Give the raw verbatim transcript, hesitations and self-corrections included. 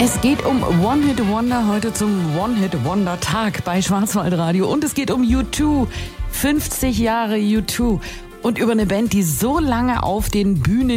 Es geht um One-Hit-Wonder, heute zum One-Hit-Wonder-Tag bei Schwarzwaldradio. Und es geht um U zwei, fünfzig Jahre U zwei. Und über eine Band, die so lange auf den Bühnen